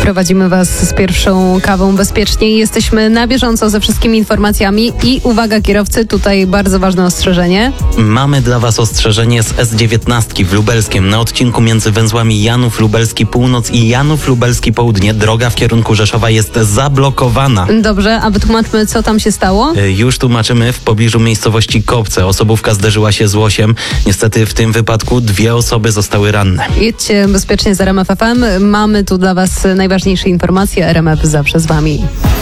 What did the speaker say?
Prowadzimy Was z pierwszą kawą bezpiecznie i jesteśmy na bieżąco ze wszystkimi informacjami. I uwaga kierowcy, tutaj bardzo ważne ostrzeżenie. Mamy dla Was ostrzeżenie z S19 w Lubelskiem. Na odcinku między węzłami Janów Lubelski Północ i Janów Lubelski Południe droga w kierunku Rzeszowa jest zablokowana. Dobrze, a wytłumaczmy, co tam się stało? Już tłumaczymy. W pobliżu miejscowości Kopce osobówka zderzyła się z łosiem. Niestety w tym wypadku 2 osoby zostały ranne. Jedźcie bezpiecznie z RMF FM. Mamy tu dla Was najważniejsze informacje. RMF zawsze z Wami.